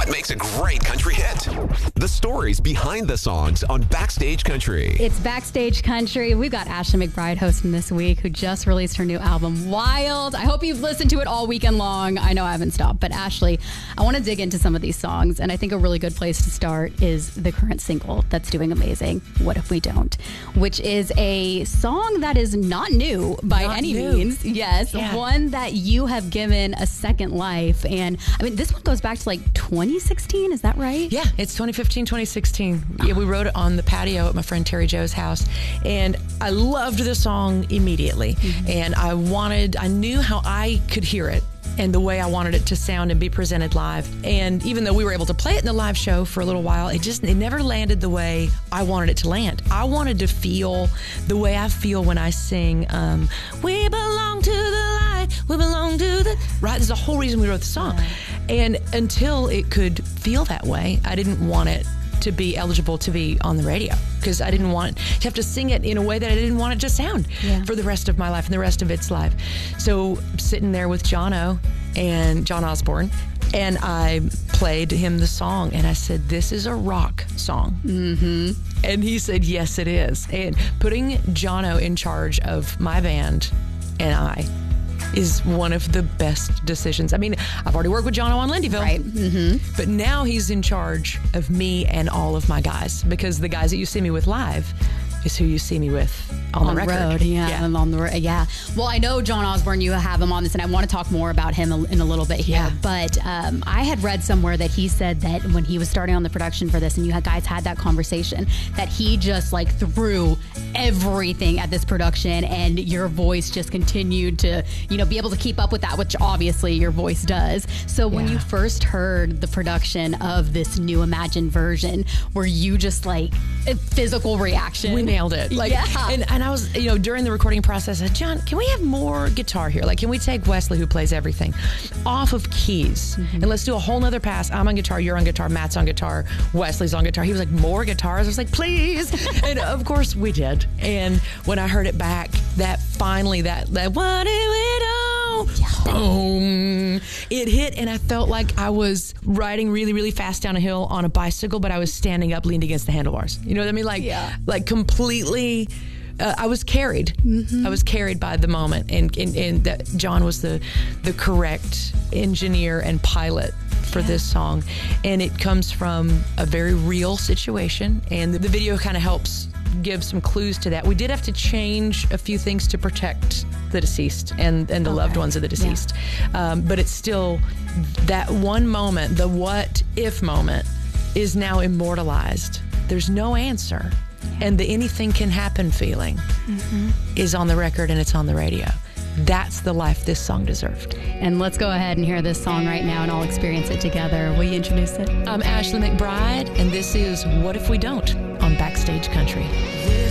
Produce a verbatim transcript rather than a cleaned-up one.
What makes a great country hit? The stories behind the songs on Backstage Country. It's Backstage Country. We've got Ashley McBryde hosting this week, who just released her new album, Wild. I hope you've listened to it all weekend long. I know I haven't stopped. But Ashley, I want to dig into some of these songs, and I think a really good place to start is the current single that's doing amazing, What If We Don't, which is a song that is not new by Not any new. means. Yes, Yeah. one that you have given a second life. And I mean, this one goes back to like twenty sixteen. Is that right? Yeah, it's twenty fifteen, twenty sixteen. Yeah, we wrote it on the patio at my friend Terry Joe's house. And I loved the song immediately. Mm-hmm. And I wanted, I knew how I could hear it and the way I wanted it to sound and be presented live. And even though we were able to play it in the live show for a little while, it just, it never landed the way I wanted it to land. I wanted to feel the way I feel when I sing, um, we belong to the light, we belong to the, right? There's the whole reason we wrote the song. Right. And until it could feel that way, I didn't want it to be eligible to be on the radio, because I didn't want to have to sing it in a way that I didn't want it to sound yeah. for the rest of my life and the rest of its life. So sitting there with Jono and John Osborne, and I played him the song, and I said, this is a rock song. Mm-hmm. And he said, yes, it is. And putting Jono in charge of my band and I is one of the best decisions. I mean, I've already worked with Jono on Lindyville, right? Mm-hmm. But now he's in charge of me and all of my guys, because the guys that you see me with live is who you see me with on, on the record. road, yeah, yeah. and on the road, yeah. Well, I know John Osborne, you have him on this, and I want to talk more about him in a little bit here. Yeah. But um, I had read somewhere that he said that when he was starting on the production for this, and you had guys had that conversation, that he just like threw everything at this production, and your voice just continued to, you know, be able to keep up with that, which obviously your voice does. So when Yeah. you first heard the production of this new Imagined version, were you just like a physical reaction? We nailed it. Like, yeah. and, and I was, you know, during the recording process, I said, John, can we have more guitar here? Like, can we take Wesley, who plays everything, off of keys? Mm-hmm. And let's do a whole nother pass. I'm on guitar, you're on guitar, Matt's on guitar, Wesley's on guitar. He was like, more guitars? I was like, please. And of course we did. And when I heard it back, that finally, that, that what do we do? Yeah. Boom. It hit, and I felt like I was riding really, really fast down a hill on a bicycle, but I was standing up, leaned against the handlebars. You know what I mean? Like, yeah. like completely, uh, I was carried. Mm-hmm. I was carried by the moment, and, and, and that John was the, the correct engineer and pilot for yeah. this song. And it comes from a very real situation, and the, the video kind of helps give some clues to that. We did have to change a few things to protect the deceased and, and the okay. loved ones of the deceased. Yeah. Um, but it's still that one moment, the what if moment, is now immortalized. There's no answer. Yeah. And the anything can happen feeling mm-hmm. is on the record, and it's on the radio. That's the life this song deserved. And let's go ahead and hear this song right now, and all experience it together. Will you introduce it? I'm Ashley McBryde, and this is What If We Don't on Backstage Country.